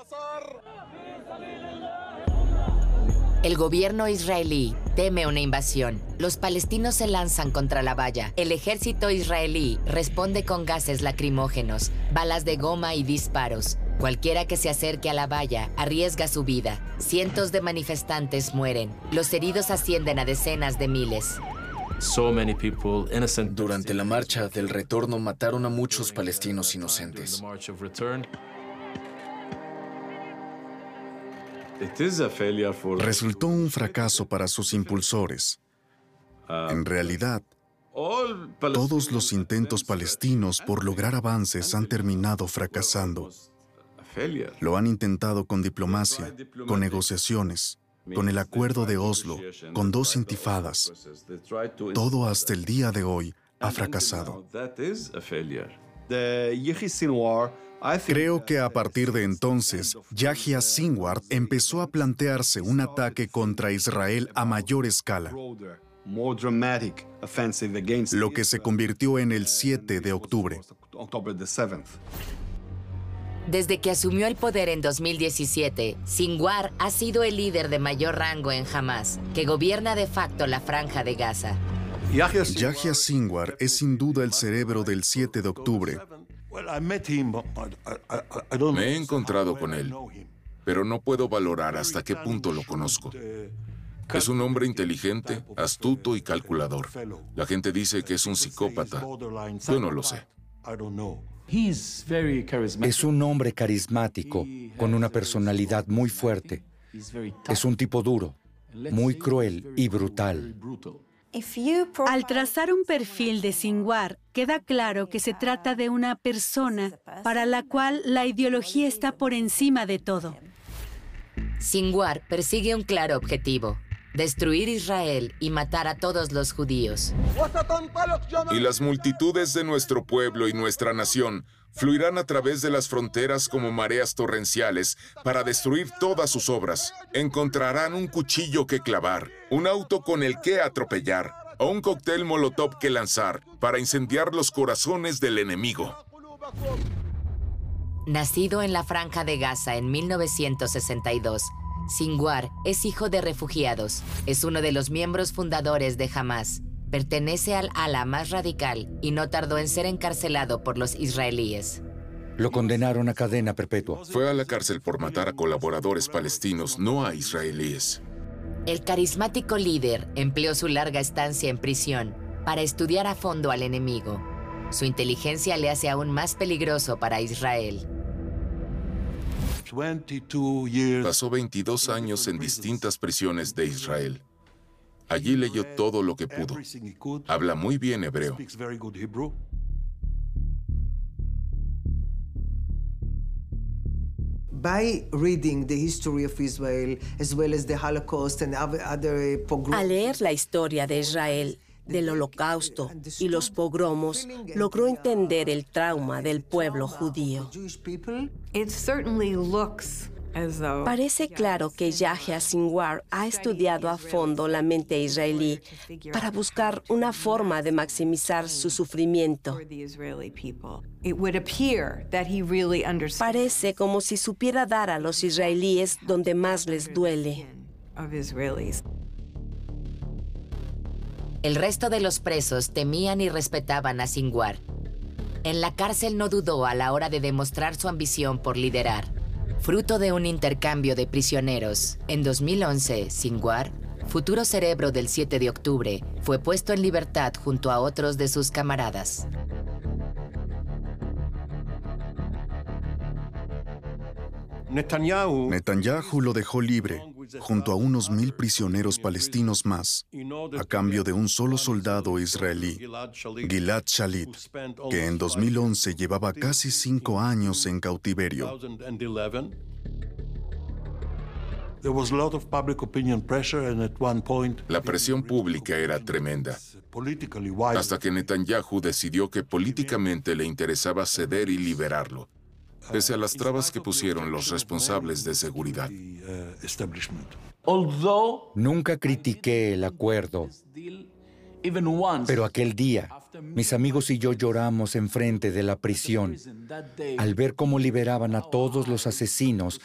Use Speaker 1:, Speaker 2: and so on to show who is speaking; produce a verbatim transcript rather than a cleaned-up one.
Speaker 1: El gobierno israelí teme una invasión. Los palestinos se lanzan contra la valla. El ejército israelí responde con gases lacrimógenos, balas de goma y disparos. Cualquiera que se acerque a la valla arriesga su vida. Cientos de manifestantes mueren. Los heridos ascienden a decenas de miles.
Speaker 2: Durante la marcha del retorno mataron a muchos palestinos inocentes.
Speaker 3: Resultó un fracaso para sus impulsores. En realidad, todos los intentos palestinos por lograr avances han terminado fracasando. Lo han intentado con diplomacia, con negociaciones, con el Acuerdo de Oslo, con dos intifadas. Todo hasta el día de hoy ha fracasado. Creo que a partir de entonces, Yahya Sinwar empezó a plantearse un ataque contra Israel a mayor escala, lo que se convirtió en el siete de octubre.
Speaker 1: Desde que asumió el poder en dos mil diecisiete, Sinwar ha sido el líder de mayor rango en Hamás, que gobierna de facto la Franja de Gaza.
Speaker 3: Yahya Sinwar es sin duda el cerebro del siete de octubre.
Speaker 4: Me he encontrado con él, pero no puedo valorar hasta qué punto lo conozco. Es un hombre inteligente, astuto y calculador. La gente dice que es un psicópata. Yo no lo sé.
Speaker 5: Es un hombre carismático, con una personalidad muy fuerte. Es un tipo duro, muy cruel y brutal.
Speaker 6: Al trazar un perfil de Sinwar, queda claro que se trata de una persona para la cual la ideología está por encima de todo.
Speaker 1: Sinwar persigue un claro objetivo: destruir Israel y matar a todos los judíos.
Speaker 4: Y las multitudes de nuestro pueblo y nuestra nación fluirán a través de las fronteras como mareas torrenciales para destruir todas sus obras. Encontrarán un cuchillo que clavar, un auto con el que atropellar, o un cóctel molotov que lanzar para incendiar los corazones del enemigo.
Speaker 1: Nacido en la Franja de Gaza en mil novecientos sesenta y dos, Sinwar es hijo de refugiados. Es uno de los miembros fundadores de Hamás. Pertenece al ala más radical y no tardó en ser encarcelado por los israelíes.
Speaker 5: Lo condenaron a cadena perpetua.
Speaker 4: Fue a la cárcel por matar a colaboradores palestinos, no a israelíes.
Speaker 1: El carismático líder empleó su larga estancia en prisión para estudiar a fondo al enemigo. Su inteligencia le hace aún más peligroso para Israel.
Speaker 4: Pasó veintidós años en distintas prisiones de Israel. Allí leyó todo lo que pudo. Habla muy bien hebreo.
Speaker 7: By reading the history of Israel, as well as the Holocaust and other pogroms.
Speaker 8: Al leer la historia de Israel, del Holocausto y los pogromos, logró entender el trauma del pueblo judío. Parece claro que Yahya Sinwar ha estudiado a fondo la mente israelí para buscar una forma de maximizar su sufrimiento. Parece como si supiera dar a los israelíes donde más les duele.
Speaker 1: El resto de los presos temían y respetaban a Sinwar. En la cárcel no dudó a la hora de demostrar su ambición por liderar. Fruto de un intercambio de prisioneros, en dos mil once, Sinwar, futuro cerebro del siete de octubre, fue puesto en libertad junto a otros de sus camaradas.
Speaker 3: Netanyahu lo dejó libre, junto a unos mil prisioneros palestinos más, a cambio de un solo soldado israelí, Gilad Shalit, que en dos mil once llevaba casi cinco años en cautiverio.
Speaker 4: La presión pública era tremenda, hasta que Netanyahu decidió que políticamente le interesaba ceder y liberarlo, pese a las trabas que pusieron los responsables de seguridad.
Speaker 5: Nunca critiqué el acuerdo, pero aquel día, mis amigos y yo lloramos enfrente de la prisión al ver cómo liberaban a todos los asesinos